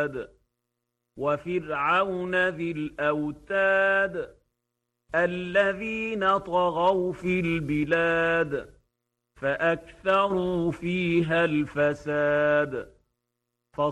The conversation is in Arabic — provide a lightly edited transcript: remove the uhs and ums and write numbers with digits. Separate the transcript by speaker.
Speaker 1: العباد وفرعون ذي الأوتاد الذين طغوا في البلاد فأكثروا فيها الفساد